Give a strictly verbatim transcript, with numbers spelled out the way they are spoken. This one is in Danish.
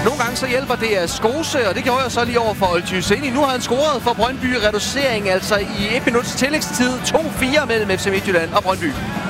Nogle gange så hjælper det at skose, og det gjorde jeg så lige over for Oltyseni. Nu har han scoret for Brøndby. Reducering altså i et minuts tillægstid. to fire mellem F C Midtjylland og Brøndby.